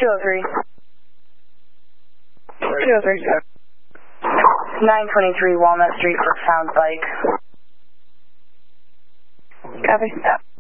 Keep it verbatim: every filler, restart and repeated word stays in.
two oh three. two oh three. nine twenty-three Walnut Street for found bike. Copy.